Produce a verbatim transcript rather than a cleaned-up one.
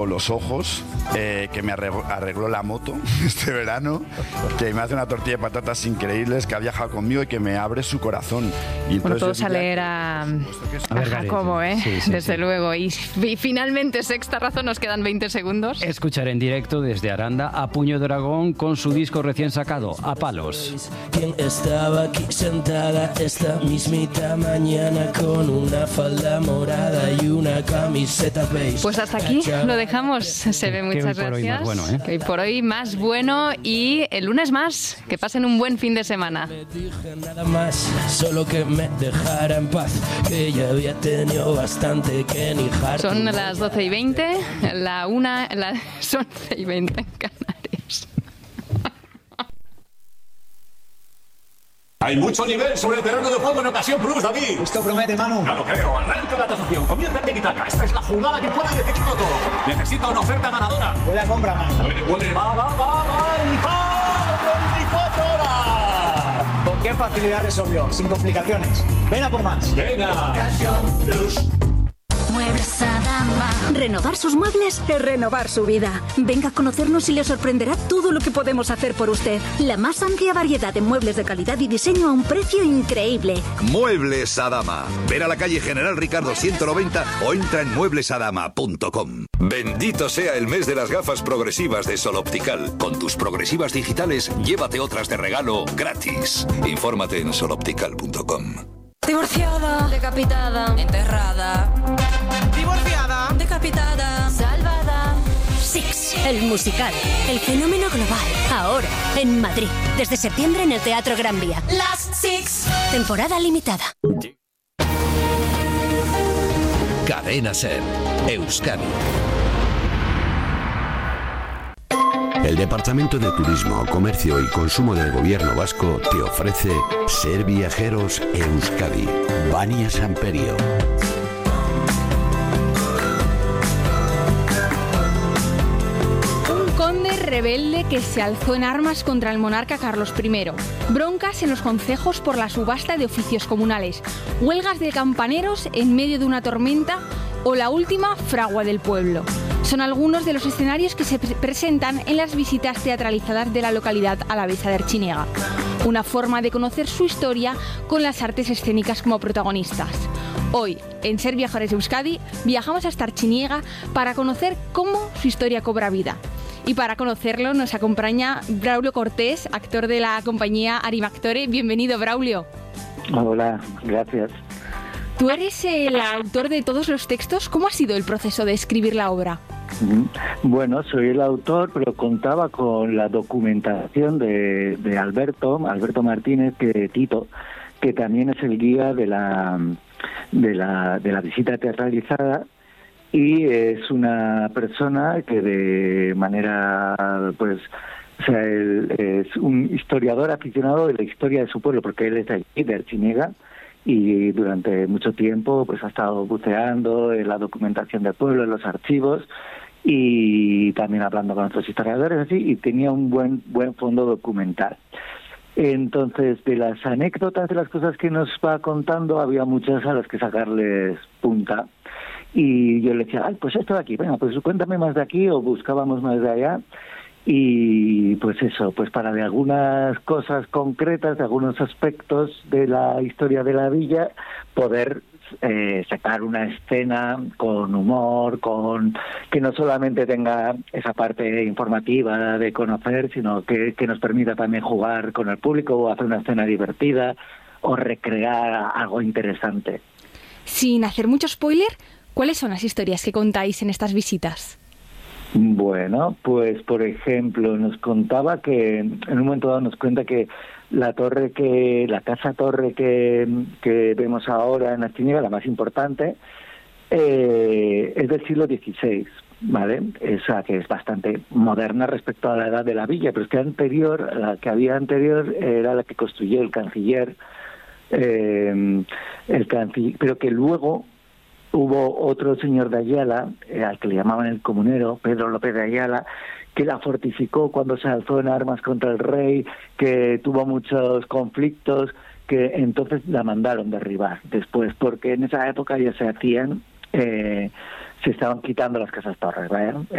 los ojos, eh, que me arregló, arregló la moto este verano, que me hace una tortilla de patatas increíbles, que ha viajado conmigo y que me abre su corazón. Y bueno, todos a leer a, a Jacobo, ¿eh? Sí, sí, desde sí. luego. Y, y finalmente, sexta razón, nos quedan veinte segundos. Escuchar en directo desde Aranda a Puño de Dragón con su disco recién sacado, A Palos. ¿Quién estaba aquí sentada esta mismita mañana con una falda morada y una camiseta beige? Pues hasta aquí lo dejamos. Se ve, muchas que hoy gracias. Por hoy más bueno, ¿eh? Que hoy por hoy más bueno y el lunes más. Que pasen un buen fin de semana. No dije nada más, solo que me dejara en paz, que ya había tenido bastante que ni harto. Son las doce y veinte, la una, las once y veinte en Canarias. Hay mucho nivel sobre el terreno de juego en Ocasión Plus, David. Esto promete, Manu. Ya lo creo. Arranca la tasación. Comienza el tiki-taka. Esta es la jugada que puede decidirlo todo. Necesita una oferta ganadora. Huele a compra, Manu. Huele, huele. Va, va, va, va. ¡Y va! veinticuatro horas! ¿Con qué facilidad resolvió? Sin complicaciones. Ven a por más. Venga. Ocasión Plus. Muebles Adama. Renovar sus muebles es renovar su vida. Venga a conocernos y le sorprenderá todo lo que podemos hacer por usted. La más amplia variedad de muebles de calidad y diseño a un precio increíble. Muebles Adama. Ver a la calle General Ricardo ciento noventa o entra en muebles adama punto com. Bendito sea el mes de las gafas progresivas de Sol Optical. Con tus progresivas digitales, llévate otras de regalo gratis. Infórmate en sol optical punto com. Divorciada, decapitada, enterrada. Divorciada, decapitada, salvada. Six, el musical, el fenómeno global. Ahora, en Madrid. Desde septiembre en el Teatro Gran Vía. Las Six. Temporada limitada. Cadena Ser, Euskadi. El Departamento de Turismo, Comercio y Consumo del Gobierno Vasco te ofrece Ser Viajeros Euskadi. Vania Samperio. Un conde rebelde que se alzó en armas contra el monarca Carlos primero. Broncas en los concejos por la subasta de oficios comunales. Huelgas de campaneros en medio de una tormenta o la última fragua del pueblo. Son algunos de los escenarios que se pre- presentan en las visitas teatralizadas de la localidad alavesa de Artziniega. Una forma de conocer su historia con las artes escénicas como protagonistas. Hoy, en Ser Viajeros Euskadi, viajamos hasta Artziniega para conocer cómo su historia cobra vida. Y para conocerlo nos acompaña Braulio Cortés, actor de la compañía Arimactore. Bienvenido, Braulio. Hola, gracias. Tú eres el autor de todos los textos. ¿Cómo ha sido el proceso de escribir la obra? Bueno, soy el autor, pero contaba con la documentación de, de Alberto, Alberto Martínez, que Tito, que también es el guía de la de la de la visita teatralizada, y es una persona que de manera, pues, o sea, él es un historiador aficionado de la historia de su pueblo, porque él es de allí, de Artziniega, y durante mucho tiempo pues ha estado buceando en la documentación del pueblo, en los archivos, y también hablando con otros historiadores así, y tenía un buen buen fondo documental. Entonces, de las anécdotas, de las cosas que nos va contando, había muchas a las que sacarles punta, y yo le decía, ay, pues esto de aquí, venga, pues cuéntame más de aquí, o buscábamos más de allá. Y pues eso, pues para de algunas cosas concretas, de algunos aspectos de la historia de la villa, poder eh, sacar una escena con humor, con que no solamente tenga esa parte informativa de conocer, sino que, que nos permita también jugar con el público o hacer una escena divertida o recrear algo interesante. Sin hacer mucho spoiler, ¿cuáles son las historias que contáis en estas visitas? Bueno, pues por ejemplo, nos contaba que en un momento dado nos cuenta que la torre que, la casa torre que, que vemos ahora en Artziniega, la más importante, eh, es del siglo dieciséis, ¿vale? Esa que es bastante moderna respecto a la edad de la villa, pero es que anterior, la que había anterior era la que construyó el canciller, eh, el canciller, pero que luego hubo otro señor de Ayala, eh, al que le llamaban el comunero, Pedro López de Ayala, que la fortificó cuando se alzó en armas contra el rey, que tuvo muchos conflictos, que entonces la mandaron derribar después, porque en esa época ya se hacían eh, se estaban quitando las casas torres, ¿vale?